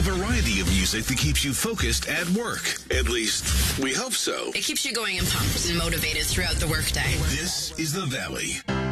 variety of music that keeps you focused at work. At least, we hope so. It keeps you going and pumped and motivated throughout the workday. This is The Valley.